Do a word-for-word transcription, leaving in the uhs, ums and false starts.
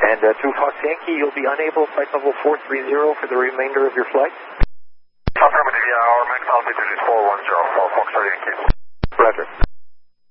And uh, to Fox Yankee, you'll be unable flight level four three zero for the remainder of your flight? Affirmative, yeah, our max altitude is four one zero for Fox Yankee. Roger.